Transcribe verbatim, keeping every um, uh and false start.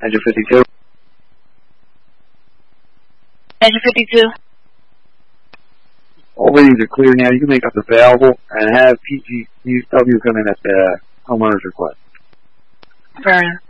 Engine fifty-two. Engine fifty-two. All readings are clear now. You can make us available and have P G W come in at the homeowner's request. Fair enough.